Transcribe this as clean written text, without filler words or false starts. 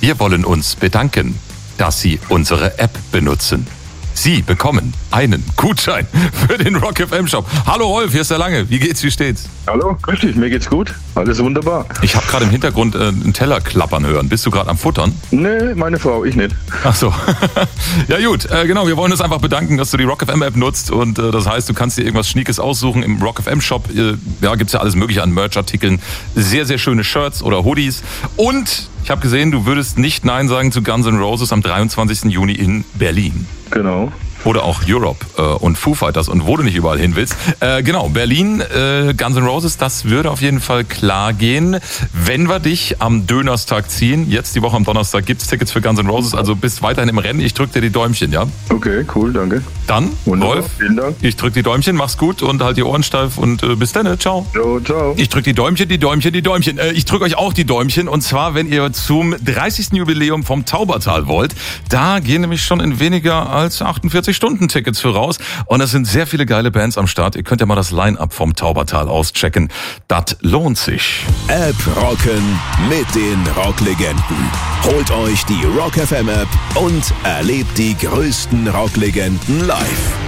Wir wollen uns bedanken, dass Sie unsere App benutzen. Sie bekommen einen Gutschein für den Rock FM Shop. Hallo Rolf, hier ist der Lange. Wie geht's, wie steht's? Hallo, grüß dich, mir geht's gut. Alles wunderbar. Ich habe gerade im Hintergrund einen Teller klappern hören. Bist du gerade am Futtern? Nee, meine Frau, ich nicht. Ach so. Ja gut, genau, wir wollen uns einfach bedanken, dass du die Rock FM App nutzt und das heißt, du kannst dir irgendwas Schniekes aussuchen im Rock FM Shop. Ja, gibt's ja alles mögliche an Merch-Artikeln. Sehr, sehr schöne Shirts oder Hoodies. Und ich habe gesehen, du würdest nicht Nein sagen zu Guns N' Roses am 23. Juni in Berlin. Genau. Oder auch Europe und Foo Fighters und wo du nicht überall hin willst. Genau, Berlin, Guns N' Roses, das würde auf jeden Fall klar gehen. Wenn wir dich am Dönerstag ziehen, jetzt die Woche am Donnerstag gibt's Tickets für Guns N' Roses, also bist weiterhin im Rennen. Ich drück dir die Däumchen, ja? Okay, cool, danke. Dann, Wunderbar, Rolf, vielen Dank. ich drück die Däumchen, mach's gut und halt die Ohren steif und bis dann, ciao. Jo, ciao. Ich drück die Däumchen, die Däumchen, die Däumchen. Ich drück euch auch die Däumchen und zwar, wenn ihr zum 30. Jubiläum vom Taubertal wollt. Da gehen nämlich schon in weniger als 48 Stunden Tickets für raus und es sind sehr viele geile Bands am Start. Ihr könnt ja mal das Line-Up vom Taubertal auschecken. Das lohnt sich. App rocken mit den Rocklegenden. Holt euch die Rock FM App und erlebt die größten Rocklegenden live.